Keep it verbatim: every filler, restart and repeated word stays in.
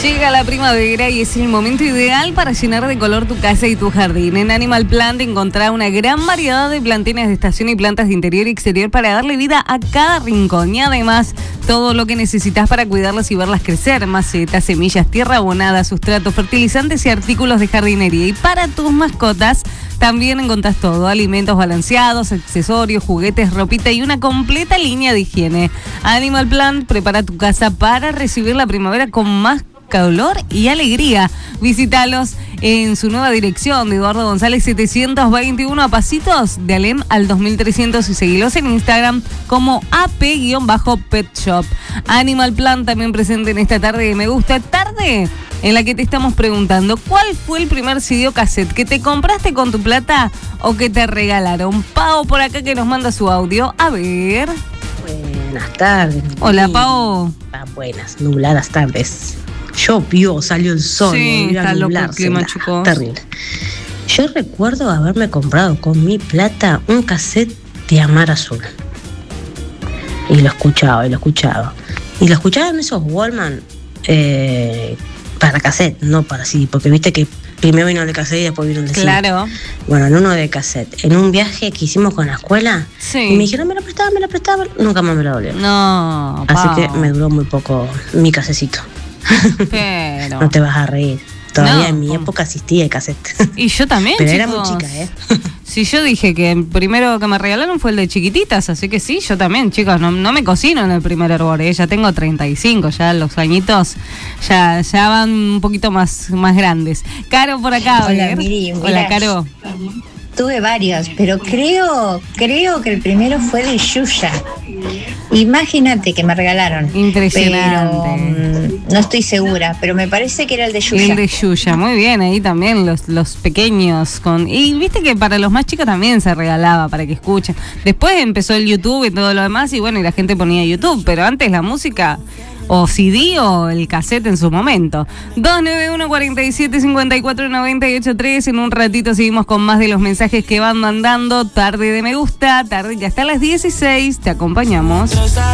Llega la primavera y es el momento ideal para llenar de color tu casa y tu jardín. En Animal Plant encontrá una gran variedad de plantines de estación y plantas de interior y exterior para darle vida a cada rincón. Y además, todo lo que necesitas para cuidarlas y verlas crecer. Macetas, semillas, tierra abonada, sustratos, fertilizantes y artículos de jardinería. Y para tus mascotas también encontrás todo. Alimentos balanceados, accesorios, juguetes, ropita y una completa línea de higiene. Animal Plant prepara tu casa para recibir la primavera con más calor y alegría. Visítalos en su nueva dirección de Eduardo González setecientos veintiuno, a pasitos de Alem al dos mil trescientos, y seguilos en Instagram como A P Pet Shop. Animal Plant también presente en esta tarde de Me Gusta, tarde en la que te estamos preguntando ¿cuál fue el primer C D o cassette que te compraste con tu plata o que te regalaron? Pau por acá que nos manda su audio. A ver. Buenas tardes. Hola, Pau. Ah, buenas, nubladas tardes. Llovió, salió el sol. Sí, está loco el clima, chicos. Terrible. Yo recuerdo haberme comprado con mi plata un cassette de Amar Azul. Y lo escuchaba, y lo escuchaba. Y lo escuchaba en esos Wallman eh, para cassette, no para C D, porque viste que primero vino el de cassette y después vino el de C D. Claro. Bueno, en uno de cassette. En un viaje que hicimos con la escuela, sí. Y me dijeron, me lo prestaba, me lo prestaba, nunca más me lo volvieron. No, Así Pau. que me duró muy poco mi casecito. Pero No te vas a reír. Todavía No, en mi ¿cómo? época existía el cassette. Y yo también, Pero chicos. era muy chica, ¿eh? Si yo dije que el primero que me regalaron fue el de chiquititas, así que sí, yo también, chicos, no, no me cocino en el primer hervor, ¿eh? Ya tengo treinta y cinco, ya los añitos ya, ya van un poquito más, más grandes. Caro por acá, a Hola, ver. Miri, Hola, mira, Caro. Tuve varios, pero creo, creo que el primero fue de Yuya. Imagínate que me regalaron. Impresionante. Pero, mm, no estoy segura, pero me parece que era el de Yuya. El de Yuya, muy bien, ahí también los, los pequeños con y viste que para los más chicos también se regalaba para que escuchen. Después empezó el YouTube y todo lo demás y bueno, y la gente ponía YouTube, pero antes la música o C D o el cassette en su momento. dos nueve uno, cuatro siete, cinco cuatro, nueve ocho tres. En un ratito seguimos con más de los mensajes que van mandando. Tarde de Me Gusta, tarde que hasta las dieciséis te acompañamos.